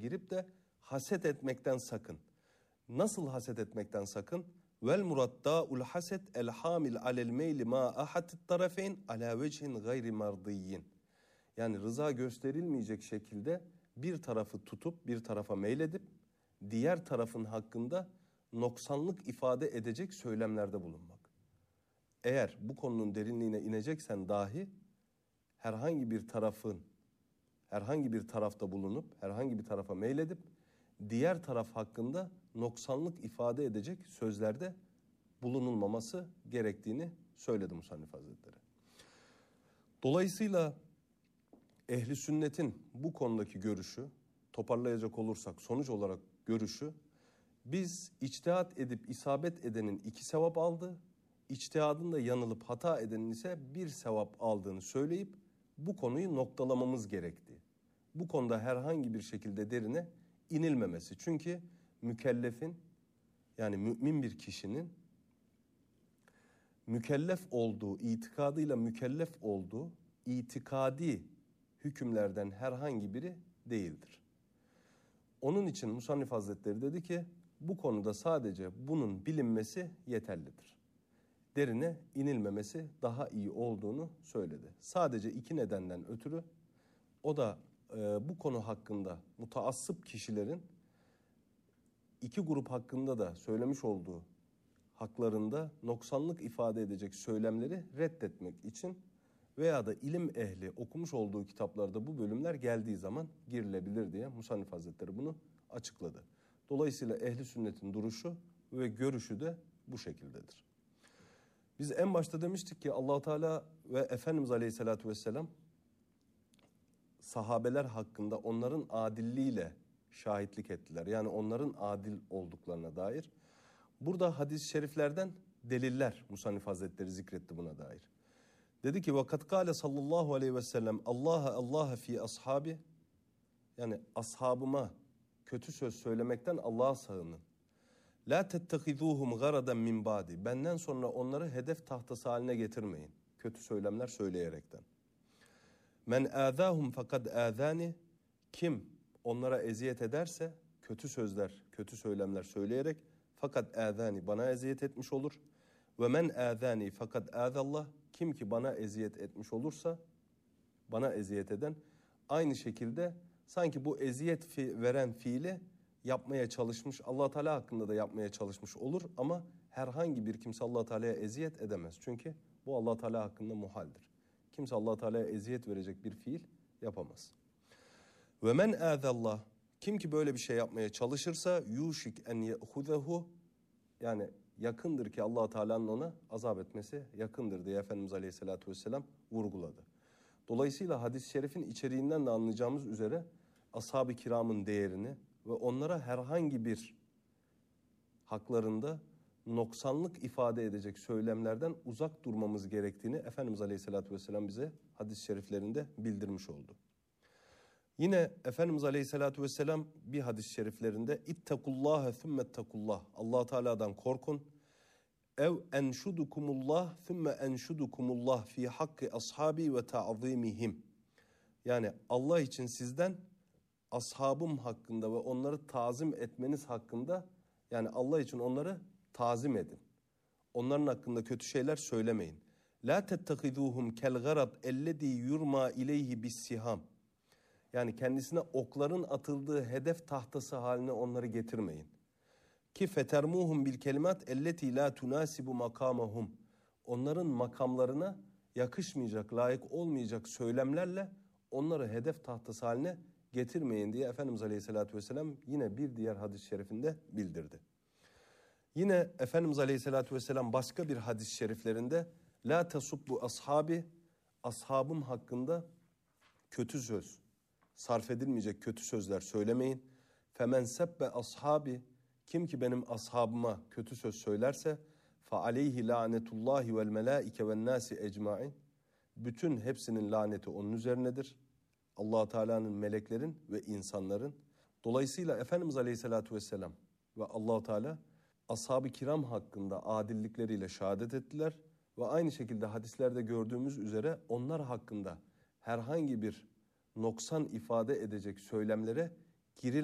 girip de haset etmekten sakın. Nasıl haset etmekten sakın? Vel muraddâ'ul haset el hamil alel meyli ma ahatit tarafeyn ala vechin gayri mardiyyin. Yani rıza gösterilmeyecek şekilde bir tarafı tutup bir tarafa meyledip diğer tarafın hakkında noksanlık ifade edecek söylemlerde bulunmak. Eğer bu konunun derinliğine ineceksen dahi herhangi bir tarafta bulunup herhangi bir tarafa meyledip diğer taraf hakkında noksanlık ifade edecek sözlerde bulunulmaması gerektiğini söyledi Musannif Hazretleri. Dolayısıyla ehli sünnetin bu konudaki görüşü, toparlayacak olursak sonuç olarak görüşü, biz içtihat edip isabet edenin 2 sevap aldı, içtihadında yanılıp hata edenin ise 1 sevap aldığını söyleyip bu konuyu noktalamamız gerektiği. Bu konuda herhangi bir şekilde derine inilmemesi. Çünkü mükellefin, yani mümin bir kişinin mükellef olduğu, itikadıyla mükellef olduğu itikadi hükümlerden herhangi biri değildir. Onun için Musannif Hazretleri dedi ki bu konuda sadece bunun bilinmesi yeterlidir. Derine inilmemesi daha iyi olduğunu söyledi. Sadece 2 nedenden ötürü, o da bu konu hakkında mutaassıp kişilerin 2 grup hakkında da söylemiş olduğu haklarında noksanlık ifade edecek söylemleri reddetmek için veya da ilim ehli okumuş olduğu kitaplarda bu bölümler geldiği zaman girilebilir diye Musannif Hazretleri bunu açıkladı. Dolayısıyla ehli sünnetin duruşu ve görüşü de bu şekildedir. Biz en başta demiştik ki Allah-u Teala ve Efendimiz Aleyhisselatü Vesselam sahabeler hakkında onların adilliğiyle şahitlik ettiler. Yani onların adil olduklarına dair. Burada hadis-i şeriflerden deliller Musannif Hazretleri zikretti buna dair. Dedi ki vakat kâle sallallahu aleyhi ve sellem Allah fi ashabi, yani ashabıma kötü söz söylemekten Allah'a sığının. La tettehizuhum garadan min ba'di. Benden sonra onları hedef tahtası haline getirmeyin. Kötü söylemler söyleyerekten. Men âzâhum fakad âzâni. Kim onlara eziyet ederse kötü sözler, kötü söylemler söyleyerek fakat âzâni, bana eziyet etmiş olur. Ve men âzâni fakat âzallah. Kim ki bana eziyet etmiş olursa, bana eziyet eden, aynı şekilde sanki bu eziyet veren fiili yapmaya çalışmış, Allah Teala hakkında da yapmaya çalışmış olur ama herhangi bir kimse Allah Teala'ya eziyet edemez. Çünkü bu Allah Teala hakkında muhaldir. Kimse Allah Teala'ya eziyet verecek bir fiil yapamaz. Ve men âzallah, kim ki böyle bir şey yapmaya çalışırsa yuşik en ye'huzehu, yani yakındır ki Allah Teala'nın ona azap etmesi yakındır diye Efendimiz Aleyhisselatü Vesselam vurguladı. Dolayısıyla hadis-i şerifin içeriğinden de anlayacağımız üzere ashab-ı kiramın değerini ve onlara herhangi bir haklarında noksanlık ifade edecek söylemlerden uzak durmamız gerektiğini Efendimiz Aleyhisselatü Vesselam bize hadis-i şeriflerinde bildirmiş oldu. Yine Efendimiz Aleyhisselatü Vesselam bir hadis-i şeriflerinde İttekullâhe thummettekullah, Allah Teala'dan korkun. Ev enşudukumullah thumme enşudukumullah fi hakkı ashabi ve ta'zimihim. Yani Allah için sizden ashabım hakkında ve onları tazim etmeniz hakkında, yani Allah için onları tazim edin. Onların hakkında kötü şeyler söylemeyin. La tettehizuhum kel garad ellezî yurma ileyhi bis siham. Yani kendisine okların atıldığı hedef tahtası haline onları getirmeyin. Ki fetermuhum bil kelimat elleti la tunasibu makamahum. Onların makamlarına yakışmayacak, layık olmayacak söylemlerle onları hedef tahtası haline getirmeyin diye Efendimiz Aleyhisselatü Vesselam yine bir diğer hadis-i şerifinde bildirdi. Yine Efendimiz Aleyhisselatü Vesselam başka bir hadis-i şeriflerinde la tasubbu ashabi, ashabım hakkında kötü söz, sarf edilmeyecek kötü sözler söylemeyin. Femen sebbe ashabi, kim ki benim ashabıma kötü söz söylerse fa aleyhi lanetullahi vel melaike ven nasi ecmaîn. Bütün hepsinin laneti onun üzerinedir. Allah Teala'nın, meleklerin ve insanların. Dolayısıyla Efendimiz Aleyhisselatü Vesselam ve Allah Teala ashab-ı kiram hakkında adillikleriyle şehadet ettiler ve aynı şekilde hadislerde gördüğümüz üzere onlar hakkında herhangi bir noksan ifade edecek söylemlere